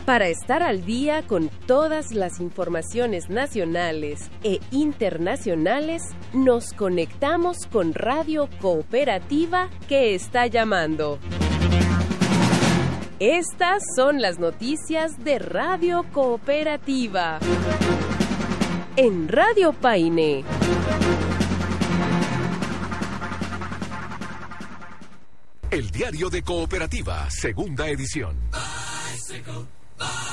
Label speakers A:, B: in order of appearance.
A: Para estar al día con todas las informaciones nacionales e internacionales, nos conectamos con Radio Cooperativa que está llamando. Estas son las noticias de Radio Cooperativa. En Radio Paine.
B: El diario de Cooperativa, segunda edición.
C: Bicycle, bicycle.